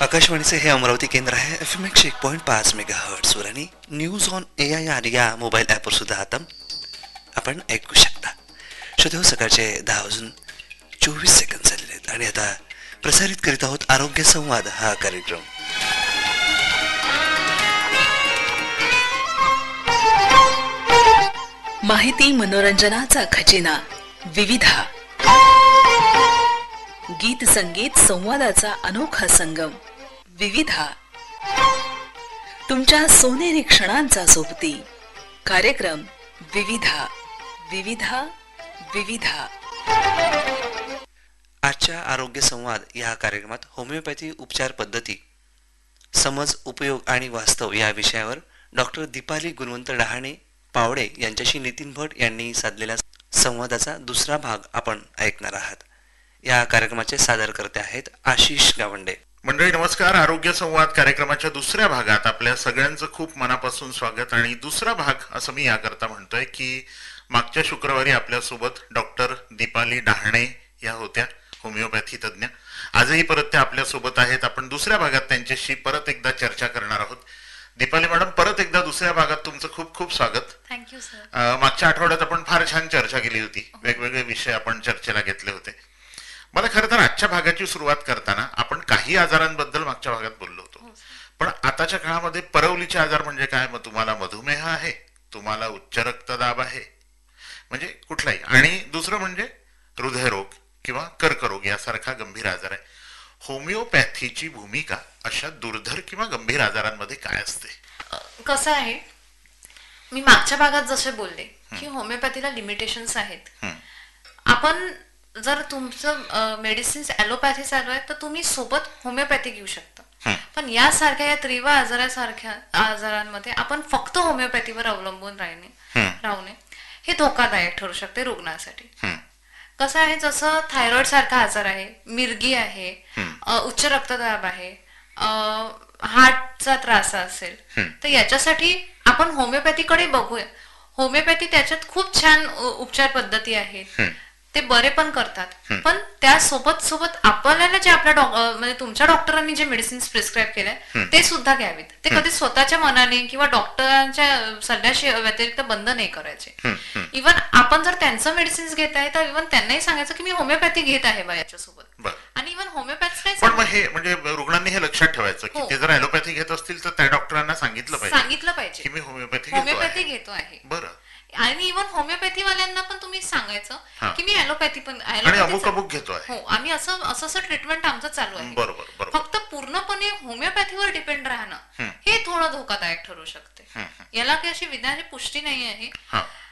आकाशवाणीचे हे अमरावती केंद्र आहे. FM 101.5 मेगाहर्ट्झ वर आणि न्यूज ऑन AIR या मोबाईल ॲपवर सुद्धा आता आपण ऐकू शकता. श्रोते हो, सकाळचे 10:24 झालेले आहेत आणि आता प्रसारित करीत आहोत आरोग्य संवाद हा कार्यक्रम. माहिती मनोरंजनाचा खजिना विविधा, गीत संगीत संवादाचा अनोखा संगम विविधा, तुमच्या सोनेरी क्षणांचा सोबती कार्यक्रम विविधा विविधा विविधा. आजच्या आरोग्य संवाद या कार्यक्रमात होमिओपॅथी उपचार पद्धती, समज, उपयोग आणि वास्तव या विषयावर डॉक्टर दीपाली गुणवंत डहाणे पावडे यांच्याशी नितीन भट यांनी साधलेल्या संवादाचा दुसरा भाग आपण ऐकणार आहात. या कार्यक्रमाचे सादरकर्ते आहेत आशिष गावंडे. मंडळी नमस्कार. आरोग्य संवाद कार्यक्रमाच्या दुसऱ्या भागात आपल्या सगळ्यांचं खूप मनापासून स्वागत. आणि दुसरा भाग असं मी याकरता म्हणतोय की मागच्या शुक्रवारी आपल्यासोबत डॉक्टर दीपाली डहाणे या होत्या, होमिओपॅथी तज्ज्ञ. आजही परत त्या आपल्यासोबत आहेत. आपण दुसऱ्या भागात त्यांच्याशी परत एकदा चर्चा करणार आहोत. दीपाली मॅडम, परत एकदा दुसऱ्या भागात तुमचं खूप खूप स्वागत. Thank you sir. मागच्या आठवड्यात आपण फार छान चर्चा केली होती, वेगवेगळे विषय आपण चर्चेला घेतले होते. मला खरं तर आजच्या भागाची सुरुवात करताना आपण काही आजारांबद्दल मागच्या भागात बोललो होतो, पण आताच्या काळामध्ये परवलीचे आजार म्हणजे काय? मग तुम्हाला मधुमेह आहे, तुम्हाला उच्च रक्तदाब आहे, म्हणजे कुठलाही, आणि दुसरं म्हणजे हृदयरोग किंवा कर्करोग यासारखा गंभीर आजार आहे. होमिओपॅथीची भूमिका अशा दुर्धर किंवा गंभीर आजारांमध्ये काय असते? कसं आहे, मी मागच्या भागात जसे बोलले की होमिओपॅथीला लिमिटेशन्स आहेत. आपण जर तुमचं मेडिसिन्स ॲलोपॅथी चालू आहे तर तुम्ही सोबत होमिओपॅथी घेऊ शकता, पण यासारख्या या तीव्र आजारासारख्या आजारांमध्ये आपण फक्त होमिओपॅथीवर अवलंबून राहू नये. हे धोकादायक ठरू शकते रुग्णासाठी. कसं आहे, जसं थायरॉइड सारखा आजार आहे, मिरगी आहे, उच्च रक्तदाब आहे, हार्टचा त्रास असेल, तर याच्यासाठी आपण होमिओपॅथीकडे बघूया. होमिओपॅथी त्याच्यात खूप छान उपचार पद्धती आहेत, ते बरे पण करतात. पण त्यासोबत सोबत आपल्याला जे आपल्या म्हणजे तुमच्या डॉक्टरांनी जे मेडिसिन्स प्रिस्क्राईब केले ते सुद्धा घ्यावेत. ते कधी स्वतःच्या मनाने किंवा डॉक्टरांच्या सल्ल्याशी व्यतिरिक्त बंद नाही करायचे. इव्हन आपण जर त्यांचं मेडिसिन्स घेत आहे तर इव्हन त्यांनाही सांगायचं की मी होमिओपॅथी घेत आहे बा याच्यासोबत. आणि इव्हन होमिओपॅथी पण मग हे म्हणजे रुग्णांनी हे लक्षात ठेवायचं की ते जर ॲलोपॅथी घेत असतील तर त्या डॉक्टरांना सांगितलं पाहिजे की मी होमिओपॅथी घेतो आहे. बरं. आणि इव्हन होमिओपॅथी वाल्यांना पण तुम्ही सांगायचं की मी ॲलोपॅथी पण अमुक घेतो आहे. हो, आम्ही असं ट्रीटमेंट आमचं चालू आहे. बरोबर. फक्त पूर्णपणे होमिओपॅथीवर डिपेंड राहणं हे थोडं धोकादायक ठरू शकते. याला काही अशी विज्ञानाची पुष्टी नाही आहे.